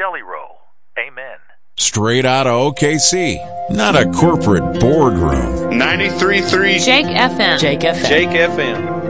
jelly roll. Amen. Straight out of OKC, not a corporate boardroom. 93.3 Jake FM. Jake FM. Jake FM.